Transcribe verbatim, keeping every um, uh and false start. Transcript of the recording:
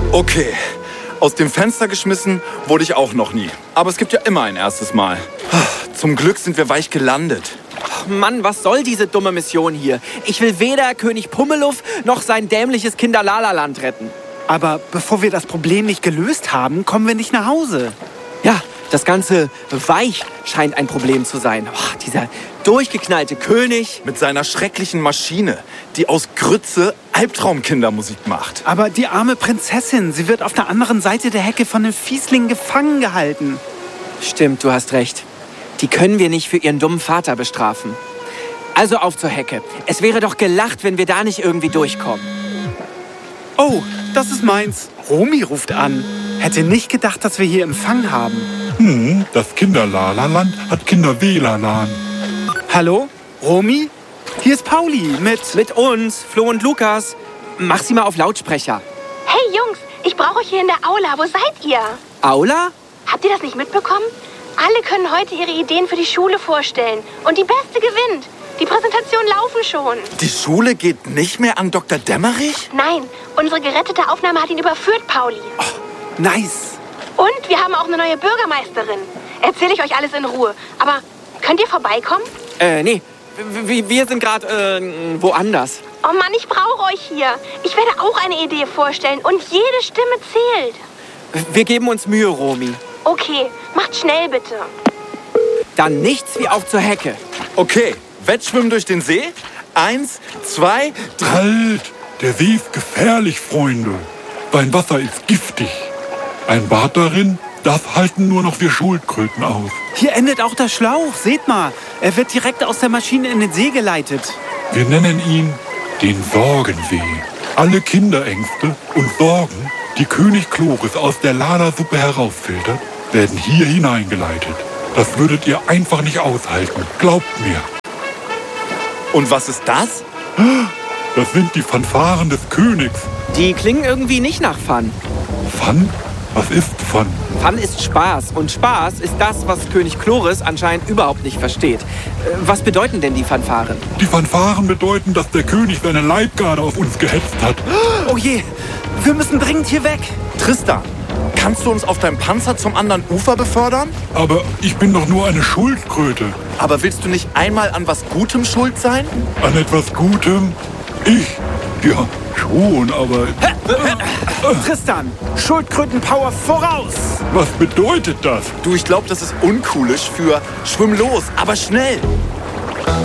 Okay, aus dem Fenster geschmissen wurde ich auch noch nie. Aber es gibt ja immer ein erstes Mal. Zum Glück sind wir weich gelandet. Ach Mann, was soll diese dumme Mission hier? Ich will weder König Pummeluff noch sein dämliches Kinderlalaland retten. Aber bevor wir das Problem nicht gelöst haben, kommen wir nicht nach Hause. Ja, das ganze Weich scheint ein Problem zu sein. Oh, dieser durchgeknallte König. Mit seiner schrecklichen Maschine, die aus Grütze Albtraumkindermusik macht. Aber die arme Prinzessin, sie wird auf der anderen Seite der Hecke von den Fieslingen gefangen gehalten. Stimmt, du hast recht. Die können wir nicht für ihren dummen Vater bestrafen. Also auf zur Hecke. Es wäre doch gelacht, wenn wir da nicht irgendwie durchkommen. Oh, das ist meins. Romy ruft an. Hätte nicht gedacht, dass wir hier Empfang haben. Hm, das Kinderlalaland hat Kinder-W L A N. Hallo? Romy? Hier ist Pauli mit... Mit uns, Flo und Lukas. Mach sie mal auf Lautsprecher. Hey Jungs, ich brauche euch hier in der Aula. Wo seid ihr? Aula? Habt ihr das nicht mitbekommen? Alle können heute ihre Ideen für die Schule vorstellen. Und die Beste gewinnt. Die Präsentationen laufen schon. Die Schule geht nicht mehr an Doktor Dämmerich? Nein, unsere gerettete Aufnahme hat ihn überführt, Pauli. Oh, nice. Und wir haben auch eine neue Bürgermeisterin. Erzähle ich euch alles in Ruhe. Aber könnt ihr vorbeikommen? Äh, nee. W- wir sind gerade äh, woanders. Oh Mann, ich brauche euch hier. Ich werde auch eine Idee vorstellen und jede Stimme zählt. Wir geben uns Mühe, Romy. Okay, macht schnell bitte. Dann nichts wie auf zur Hecke. Okay, Wettschwimmen durch den See. Eins, zwei, drei. Halt! Der See ist gefährlich, Freunde. Sein Wasser ist giftig. Ein Bad darin, das halten nur noch wir Schildkröten aus. Hier endet auch der Schlauch. Seht mal, er wird direkt aus der Maschine in den See geleitet. Wir nennen ihn den Sorgensee. Alle Kinderängste und Sorgen, die König Chloris aus der Lala-Suppe herausfiltert, werden hier hineingeleitet. Das würdet ihr einfach nicht aushalten. Glaubt mir. Und was ist das? Das sind die Fanfaren des Königs. Die klingen irgendwie nicht nach Fun. Fun? Was ist Fun? Fun ist Spaß. Und Spaß ist das, was König Chloris anscheinend überhaupt nicht versteht. Äh, Was bedeuten denn die Fanfaren? Die Fanfaren bedeuten, dass der König seine Leibgarde auf uns gehetzt hat. Oh je, wir müssen dringend hier weg. Tristan, kannst du uns auf deinem Panzer zum anderen Ufer befördern? Aber ich bin doch nur eine Schildkröte. Aber willst du nicht einmal an was Gutem schuld sein? An etwas Gutem? Ich? Ja, schon, aber... Tristan, Schildkrötenpower voraus. Was bedeutet das? Du, ich glaube, das ist uncoolisch für schwimm los, aber schnell.